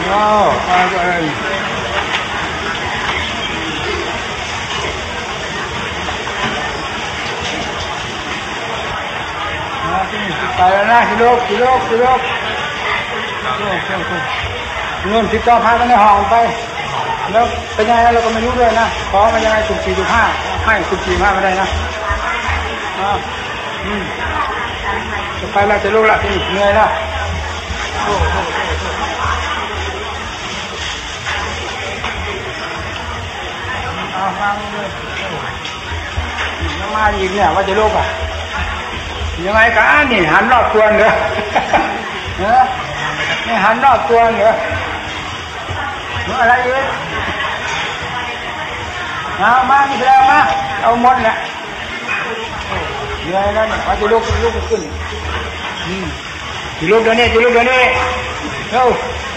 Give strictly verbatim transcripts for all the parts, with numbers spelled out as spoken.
ว้าวอะไรไปแล้วนะกิโลกิโลกิโลโอ้โหนู่นติดต่อพากันในห้องไปแล้วเป็นยังไงเราก็ไม่รู้ด้วยนะขอมายังไงสุกี่สุห้าให้สุกี่ห้าไม่ได้นะอ่าอืมจะไปแล้วจะลุกละที่เหนื่อยแล้วโอ้โหเอาฟังเลยยังมาอีกเนี่ยว่าจะลุกอ่ะยังไงกันนี่หันรอบตัวเหรอเนอะนี่หันรอบตัวเหรออะไรอีกเอามานี่แล้วมาเอาหมดแหละเหนื่อยแล้วเนี่ยว่าจะลุกลุกขึ้นอืมจะลุกเดี๋ยวนี้จะลุกเดี๋ยวนี้เร็ว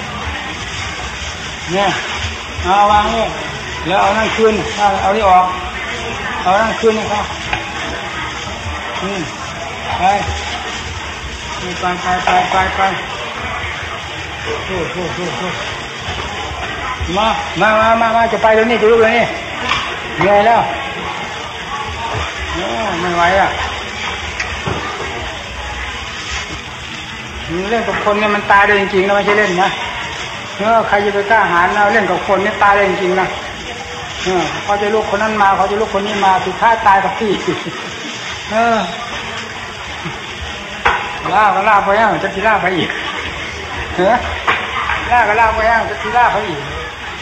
เนี่ยเอาวางนี่แล้วเอานั่งคืนเอานี่ออกเอานั่งคืนนะครับอืมไปไปไปไปไปไปโอ้โหโอ้โหโอ้มามามามามาจะไปเดี๋ยวนี้จะลุกเดี๋ยวนี้เหนื่อยแล้วโอ้ไม่ไหวอ่ะเล่นกับคนเนี่ยมันตายได้จริงๆนะไม่ใช่เล่นนะเออใครจะไปกล้าหาญนะเล่นกับคนเนี่ยตายได้จริงๆนะเออเขาจะลุกคนนั้นมาเขาจะลุกคนนี้มาสุดท้ายตายกับพี่เออล่าก็ล่าไปอ่ะจะทีล่าไปอีกเออล่าก็ล่าไปอ่ะจะทีล่าไปอีก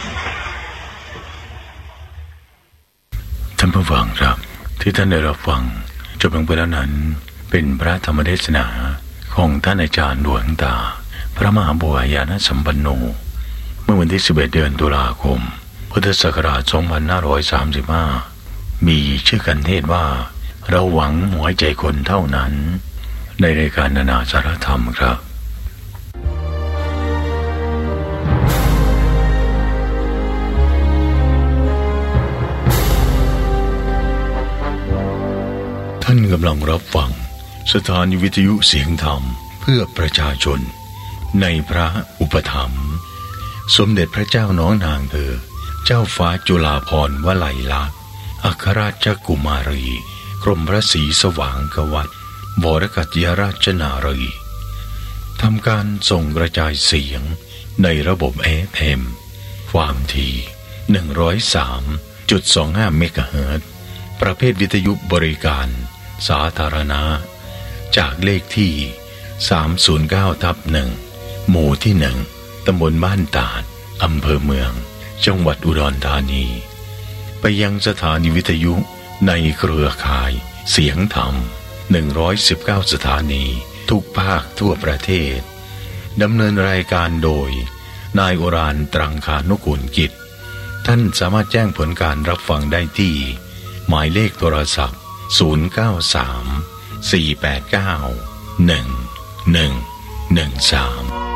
ท่านผู้ฟังครับที่ท่านได้รับฟังจบลงไปแล้วนั้นเป็นพระธรรมเทศนาของท่านอาจารย์หลวงตาพระมหาบัวญาณสัมปันโนเมื่อวันที่สิบเอ็ดเดือนตุลาคมพุทธศักราชสองพันห้าร้อยสามสิบห้ามีชื่อกันเทศว่าเราหวังหัวใจคนเท่านั้นในรายการนานาสารธรรมครับท่านกำลังรับฟังสถานีวิทยุเสียงธรรมเพื่อประชาชนในพระอุปถัมภ์สมเด็จพระเจ้าน้องนางเธอเจ้าฟ้าจุฬาภรณ์วลัยลักษณ์อัครราชกุมารีกรมพระศรีสว่างกวัตรวรกัตยราชนารีทำการส่งกระจายเสียงในระบบ เอ เอฟ เอ็ม ความถี่ หนึ่งร้อยสามจุดสองห้า เมกะเฮิรตซ์ประเภทวิทยุบริการสาธารณะจากเลขที่ สามศูนย์เก้าทับหนึ่ง หมู่ที่หนึ่งตำบลบ้านตาดอำเภอเมืองจังหวัดอุดรธานีไปยังสถานีวิทยุในเครือข่ายเสียงธรรมหนึ่งร้อยสิบเก้าสถานีทุกภาคทั่วประเทศดำเนินรายการโดยนายโอรานตรังคานุกูลกิจท่านสามารถแจ้งผลการรับฟังได้ที่หมายเลขโทรศัพท์ศูนย์ เก้า สาม สี่ แปด เก้า หนึ่ง หนึ่ง หนึ่ง สาม